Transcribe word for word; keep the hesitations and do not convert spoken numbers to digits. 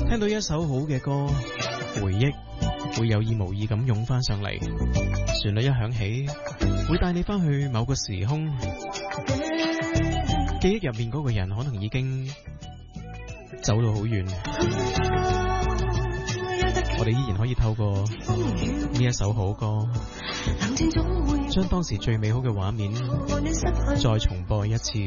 聽到一首好嘅歌，回憶會有意無意咁湧翻上嚟，旋律一響起，會帶你翻去某個時空，記憶入面嗰個人可能已經走到好遠，我哋依然可以透過呢一首好歌，將當時最美好嘅畫面再重播一次。